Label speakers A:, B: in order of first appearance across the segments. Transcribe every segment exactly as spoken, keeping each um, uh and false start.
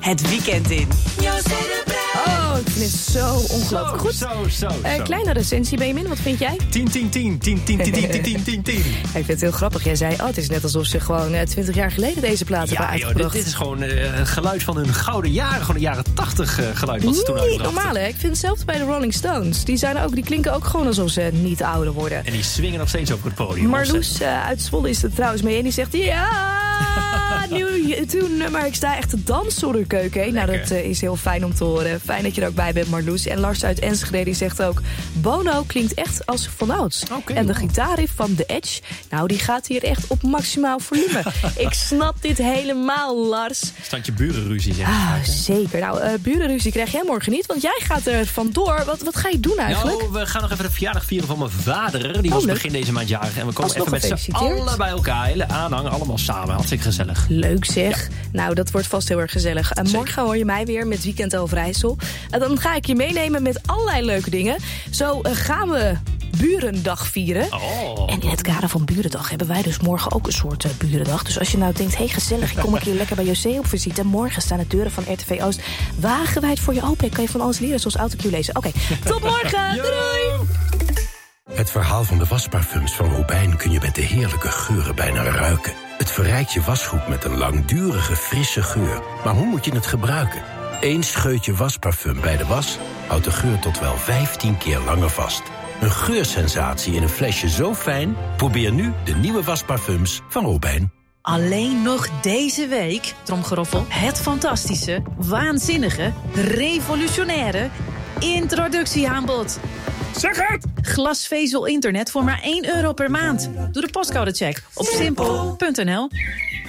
A: het weekend in.
B: Oh, ik vind het zo ongelooflijk goed.
C: Zo, zo, zo.
B: Uh, kleine recensie, Benjamin, wat vind jij?
C: tien, tien, tien, tien, tien, tien, tien, tien, tien, tien.
B: Ik vind het heel grappig. Jij zei, oh, het is net alsof ze gewoon uh, twintig jaar geleden deze plaat hebben
C: Ja, joh,
B: uitgebracht.
C: dit, dit is gewoon uh, het geluid van hun gouden jaren. Gewoon een jaren tachtig uh, geluid wat ze toen
B: Niet
C: uitbrachten.
B: normaal, hè? Ik vind hetzelfde bij de Rolling Stones. Die, zijn ook, die klinken ook gewoon alsof ze niet ouder worden.
C: En die swingen nog steeds over het podium.
B: Marloes uh, uit Zwolle is er trouwens mee en die zegt... Ja, nu, toen, maar ik sta echt te dansen door de keuken heen. Nou, dat uh, is heel fijn om te horen. Fijn dat je er ook bij bent, Marloes. En Lars uit Enschede die zegt ook... Bono klinkt echt als vanouds.
C: Okay,
B: en de
C: wow.
B: gitaarriff van The Edge... nou, die gaat hier echt op maximaal volume. Ik snap dit helemaal, Lars.
C: Standje burenruzie, zeg.
B: Ah, zeker. Nou, uh, burenruzie krijg jij morgen niet, want jij gaat er vandoor. Wat, wat ga je doen eigenlijk?
C: Nou, we gaan nog even de verjaardag vieren van mijn vader. Die was
B: oh,
C: begin deze maand jarig. En we komen
B: Alsnog
C: even met z'n allen bij elkaar. Hele aanhang, allemaal samen. Hartstikke gezellig.
B: Leuk zeg.
C: Ja.
B: Nou, dat wordt vast heel erg gezellig. En morgen hoor je mij weer met Weekend Overijssel. En dan ga ik je meenemen met allerlei leuke dingen. Zo uh, gaan we Burendag vieren.
C: Oh.
B: En in het kader van Burendag hebben wij dus morgen ook een soort uh, Burendag. Dus als je nou denkt, hé hey, gezellig, ik kom een keer lekker bij José op visite. Morgen staan de deuren van R T V Oost wagenwijd voor je open. Kan je van alles leren, zoals autocue lezen. Oké, okay. Tot morgen. Doei!
D: Het verhaal van de wasparfums van Robijn kun je met de heerlijke geuren bijna ruiken. Het verrijkt je wasgoed met een langdurige, frisse geur. Maar hoe moet je het gebruiken? Eén scheutje wasparfum bij de was houdt de geur tot wel vijftien keer langer vast. Een geursensatie in een flesje zo fijn? Probeer nu de nieuwe wasparfums van Robijn.
A: Alleen nog deze week, tromgeroffel, het fantastische, waanzinnige, revolutionaire introductieaanbod.
C: Zeg het!
A: Glasvezel internet voor maar één euro per maand. Doe de postcodecheck op simpel punt n l.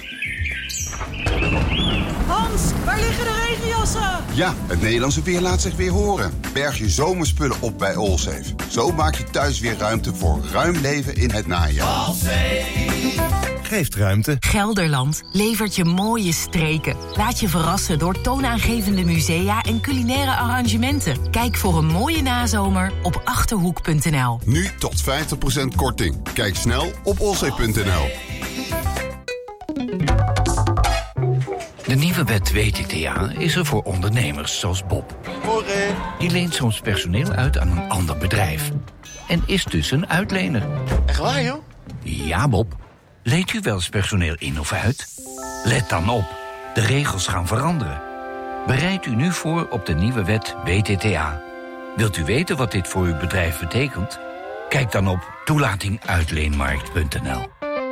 E: Hans, waar liggen de regenjassen?
F: Ja, het Nederlandse weer laat zich weer horen. Berg je zomerspullen op bij Allsafe. Zo maak je thuis weer ruimte voor ruim leven in het najaar.
D: Geeft ruimte.
G: Gelderland levert je mooie streken. Laat je verrassen door toonaangevende musea en culinaire arrangementen. Kijk voor een mooie nazomer op achterhoek punt n l.
F: Nu tot vijftig procent korting. Kijk snel op allsafe punt n l.
H: De nieuwe wet W T T A is er voor ondernemers zoals Bob. Die leent soms personeel uit aan een ander bedrijf. En is dus een uitlener.
I: Echt waar, joh?
H: Ja, Bob. Leent u wel eens personeel in of uit? Let dan op. De regels gaan veranderen. Bereid u nu voor op de nieuwe wet W T T A. Wilt u weten wat dit voor uw bedrijf betekent? Kijk dan op toelating uitleenmarkt punt n l.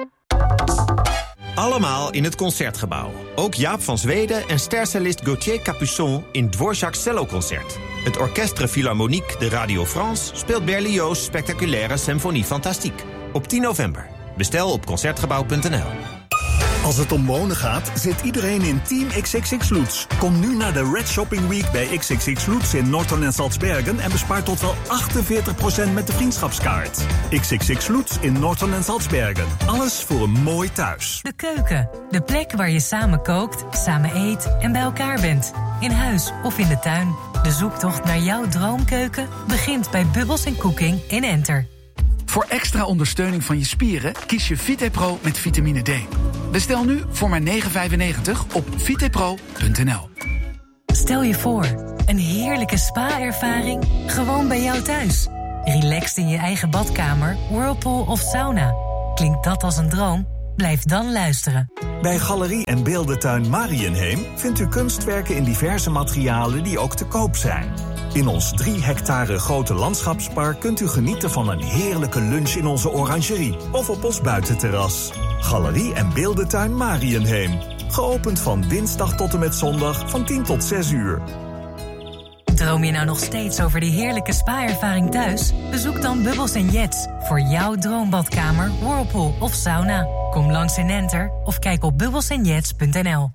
J: Allemaal in het Concertgebouw. Ook Jaap van Zweden en stercellist Gauthier Capuçon in Dvorak's celloconcert. Het Orchestre Philharmonique de Radio France speelt Berlioz' spectaculaire Symphonie Fantastique. Op tien november. Bestel op concertgebouw punt n l.
K: Als het om wonen gaat, zit iedereen in Team X X X Lutz. Kom nu naar de Red Shopping Week bij X X X Lutz in Norton en Salzbergen en bespaar tot wel achtenveertig procent met de vriendschapskaart. X X X Lutz in Norton en Salzbergen. Alles voor een mooi thuis.
L: De keuken. De plek waar je samen kookt, samen eet en bij elkaar bent. In huis of in de tuin. De zoektocht naar jouw droomkeuken begint bij Bubbles en Cooking in Enter.
M: Voor extra ondersteuning van je spieren kies je VitePro met vitamine D. Bestel nu voor maar negen vijfennegentig op vitepro punt n l.
L: Stel je voor, een heerlijke spa-ervaring gewoon bij jou thuis. Relaxed in je eigen badkamer, whirlpool of sauna. Klinkt dat als een droom? Blijf dan luisteren.
K: Bij Galerie en Beeldentuin Marienheem vindt u kunstwerken in diverse materialen die ook te koop zijn. In ons drie hectare grote landschapspark kunt u genieten van een heerlijke lunch in onze orangerie of op ons buitenterras. Galerie en Beeldentuin Marienheem. Geopend van dinsdag tot en met zondag van tien tot zes uur.
L: Droom je nou nog steeds over die heerlijke spa-ervaring thuis? Bezoek dan Bubbles en Jets voor jouw droombadkamer, whirlpool of sauna. Kom langs in Enter of kijk op bubbles en jets punt n l.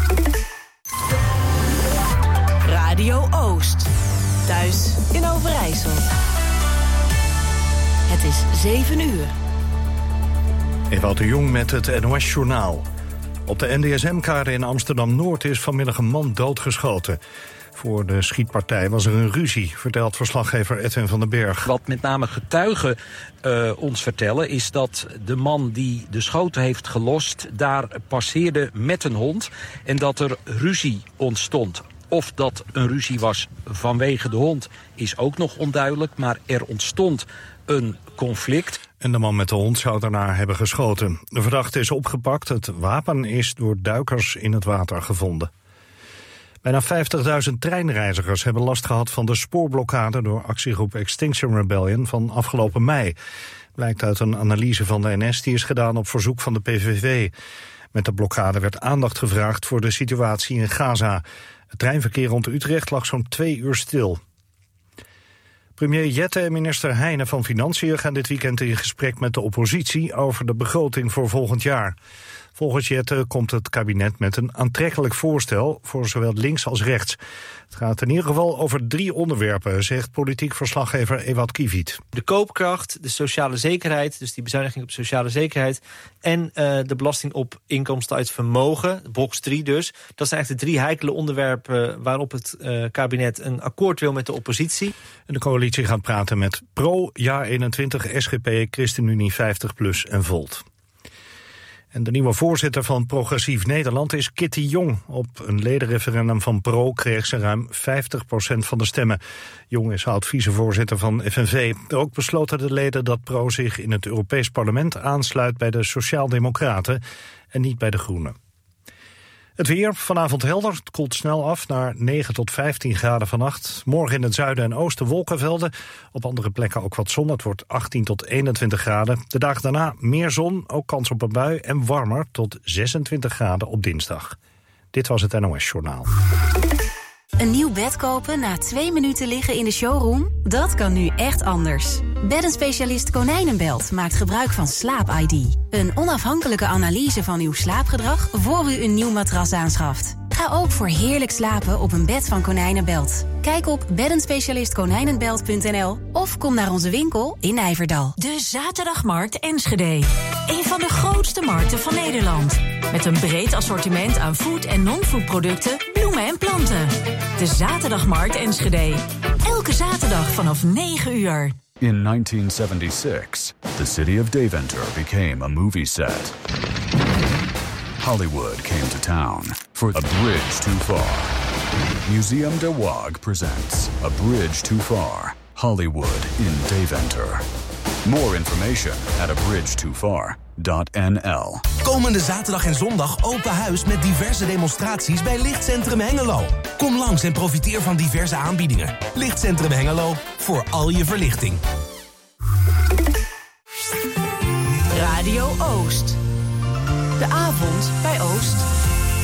A: Radio Oost. Thuis in Overijssel. Het is zeven uur.
N: Ewout de Jong met het N O S-journaal.
I: Op de N D S M-kade in Amsterdam-Noord is vanmiddag een man doodgeschoten. Voor de schietpartij was er een ruzie, vertelt verslaggever Edwin van den Berg.
N: Wat met name getuigen uh, ons vertellen is dat de man die de schoten heeft gelost daar passeerde met een hond en dat er ruzie ontstond. Of dat een ruzie was vanwege de hond is ook nog onduidelijk, maar er ontstond een conflict.
I: En de man met de hond zou daarna hebben geschoten. De verdachte is opgepakt. Het wapen is door duikers in het water gevonden. Bijna vijftigduizend treinreizigers hebben last gehad van de spoorblokkade door actiegroep Extinction Rebellion van afgelopen mei. Blijkt uit een analyse van de N S die is gedaan op verzoek van de P V V. Met de blokkade werd aandacht gevraagd voor de situatie in Gaza. Het treinverkeer rond Utrecht lag zo'n twee uur stil. Premier Jette en minister Heijnen van Financiën gaan dit weekend in gesprek met de oppositie over de begroting voor volgend jaar. Volgens Jette komt het kabinet met een aantrekkelijk voorstel voor zowel links als rechts. Het gaat in ieder geval over drie onderwerpen, zegt politiek verslaggever Ewout Kiviet.
O: De koopkracht, de sociale zekerheid, dus die bezuiniging op sociale zekerheid, en uh, de belasting op inkomsten uit vermogen, box drie dus. Dat zijn eigenlijk de drie heikele onderwerpen waarop het uh, kabinet een akkoord wil met de oppositie.
I: En de coalitie gaat praten met Pro, Ja eenentwintig, S G P, ChristenUnie vijftig plus en Volt. En de nieuwe voorzitter van Progressief Nederland is Kitty Jong. Op een ledenreferendum van Pro kreeg ze ruim vijftig procent van de stemmen. Jong is oud-vicevoorzitter van F N V. Ook besloten de leden dat Pro zich in het Europees Parlement aansluit bij de Sociaaldemocraten en niet bij de Groenen. Het weer, vanavond helder, het koelt snel af naar negen tot vijftien graden vannacht. Morgen in het zuiden en oosten wolkenvelden. Op andere plekken ook wat zon, het wordt achttien tot eenentwintig graden. De dagen daarna meer zon, ook kans op een bui en warmer tot zesentwintig graden op dinsdag. Dit was het N O S-journaal.
P: Een nieuw bed kopen na twee minuten liggen in de showroom? Dat kan nu echt anders. Beddenspecialist Konijnenbelt maakt gebruik van Slaap I D. Een onafhankelijke analyse van uw slaapgedrag voor u een nieuw matras aanschaft. Ga ook voor heerlijk slapen op een bed van Konijnenbelt. Kijk op beddenspecialist konijnenbelt punt n l of kom naar onze winkel in Nijverdal.
Q: De Zaterdagmarkt Enschede. Een van de grootste markten van Nederland. Met een breed assortiment aan food- en non-food producten, bloemen en planten. De Zaterdagmarkt Enschede. Elke zaterdag vanaf negen uur.
R: In nineteen seventy-six, the city of Deventer became a movie set. Hollywood came to town for A Bridge Too Far. Museum de Waag presents A Bridge Too Far, Hollywood in Deventer. More information at a bridge too far dot n l.
S: Komende zaterdag en zondag open huis met diverse demonstraties bij Lichtcentrum Hengelo. Kom langs en profiteer van diverse aanbiedingen. Lichtcentrum Hengelo, voor al je verlichting.
Q: Radio Oost. De avond bij Oost.